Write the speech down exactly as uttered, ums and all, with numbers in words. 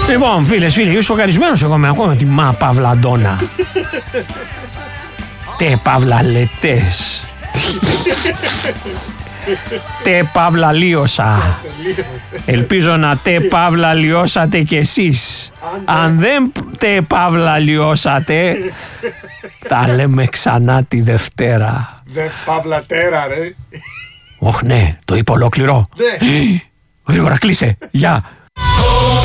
Λοιπόν, φίλες, φίλοι, είμαι σοκαρισμένος εγώ με ακόμα τη Μα Παύλα Αντώνα. Τε Παύλα Λετές. Τε Παύλα λίωσα. Ελπίζω να τε Παύλα λιώσατε κι εσείς. Αν δεν τε Παύλα λιώσατε, τα λέμε ξανά τη Δευτέρα. Δε Παύλα τέρα ρε. Ωχ ναι, το είπα ολόκληρο. Γρήγορα κλείσε, γεια.